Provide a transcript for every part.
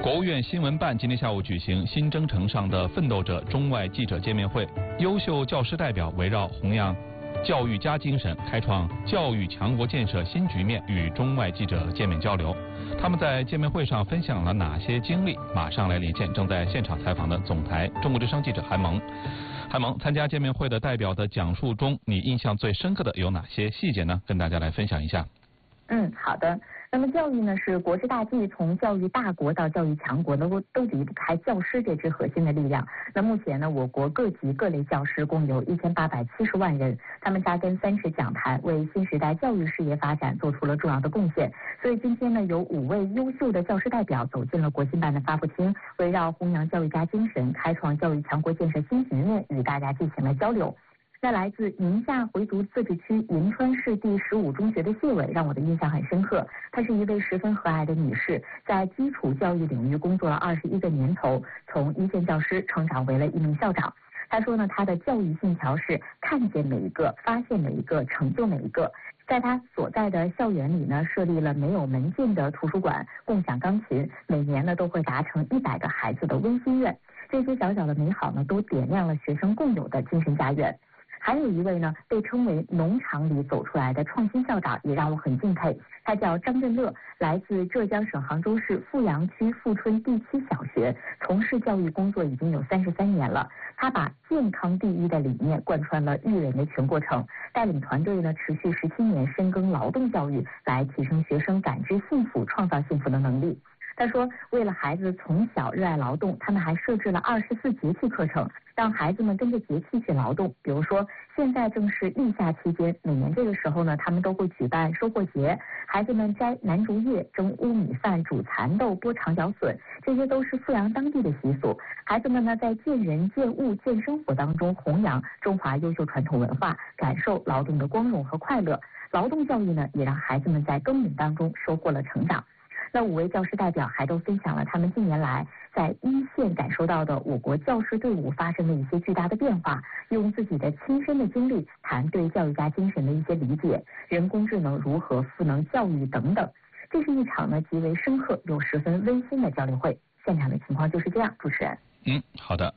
国务院新闻办今天下午举行新征程上的奋斗者中外记者见面会，优秀教师代表围绕弘扬教育家精神，开创教育强国建设新局面，与中外记者见面交流。他们在见面会上分享了哪些经历？马上来连线正在现场采访的总台中国之声记者韩萌。韩萌，参加见面会的代表的讲述中，你印象最深刻的有哪些细节呢？跟大家来分享一下。 好的。那么教育呢是国之大计，从教育大国到教育强国都离不开教师这支核心的力量。那目前呢，我国各级各类教师共有1870万人，他们扎根30讲坛，为新时代教育事业发展做出了重要的贡献。所以今天呢，有5位优秀的教师代表走进了国新办的发布厅，围绕弘扬教育家精神，开创教育强国建设新局面，与大家进行了交流。那来自宁夏回族自治区银川市第15中学的谢伟让我的印象很深刻。她是一位十分和蔼的女士，在基础教育领域工作了21个年头，从一线教师成长为了一名校长。她说呢，她的教育信条是看见每一个，发现每一个，成就每一个。在她所在的校园里呢，设立了没有门禁的图书馆，共享钢琴，每年呢都会达成100个孩子的温馨愿。这些小小的美好呢，都点亮了学生共有的精神家园。还有一位呢，被称为农场里走出来的创新校长，也让我很敬佩。他叫张振乐，来自浙江省杭州市富阳区富春第7小学，从事教育工作已经有33年了。他把健康第一的理念贯穿了育人的全过程，带领团队呢持续17年深耕劳动教育，来提升学生感知幸福、创造幸福的能力。他说，为了孩子从小热爱劳动，他们还设置了24节气课程，让孩子们跟着节气去劳动。比如说，现在正是立夏期间，每年这个时候呢，他们都会举办收获节，孩子们摘南竹叶、蒸乌米饭、煮蚕豆、剥长角笋，这些都是富阳当地的习俗。孩子们呢，在见人、见物、见生活当中弘扬中华优秀传统文化，感受劳动的光荣和快乐。劳动教育呢，也让孩子们在耕耘当中收获了成长。那5位教师代表还都分享了他们近年来在一线感受到的我国教师队伍发生的一些巨大的变化，用自己的亲身的经历谈对教育家精神的一些理解，人工智能如何赋能教育等等。这是一场呢极为深刻又十分温馨的交流会。现场的情况就是这样，主持人。 好的。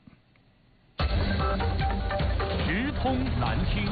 直通南京。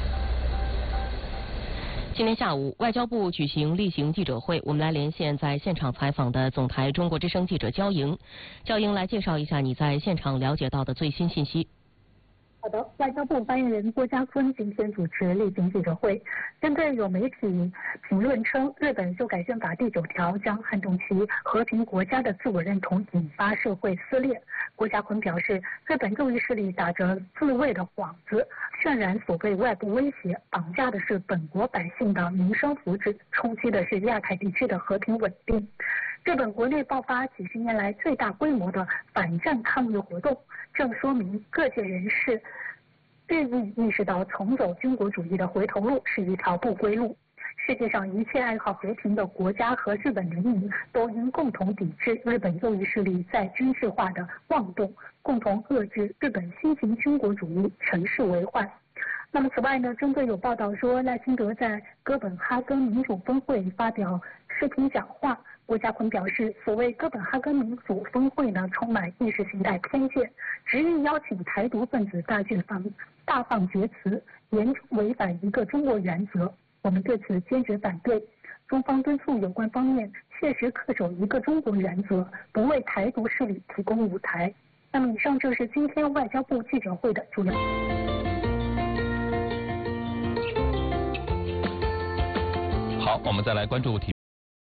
今天下午，外交部举行例行记者会，我们来连线在现场采访的总台中国之声记者焦莹。焦莹来介绍一下你在现场了解到的最新信息。 好的，外交部发言人郭家坤今天主持例行记者会，针对有媒体评论称日本修改宪法第9条将撼动其和平国家的自我认同，引发社会撕裂，郭家坤表示，日本右翼势力打着自卫的幌子，渲染所谓外部威胁，绑架的是本国百姓的民生福祉，冲击的是亚太地区的和平稳定。日本国内爆发几十年来最大规模的反战抗议活动，正说明各界人士日益意识到重走军国主义的回头路是一条不归路。世界上一切爱好和平的国家和日本人民都应共同抵制日本右翼势力再军事化的妄动，共同遏制日本新型军国主义乘势为患。那么此外呢，针对有报道说赖清德在哥本哈根民主峰会发表视频讲话，郭家坤表示，所谓哥本哈根民主峰会呢，充满意识形态偏见，执意邀请台独分子大放厥词，严重违反一个中国原则，我们对此坚决反对。中方敦促有关方面切实恪守一个中国原则，不为台独势力提供舞台。那么以上就是今天外交部记者会的主要。 好，我们再来关注体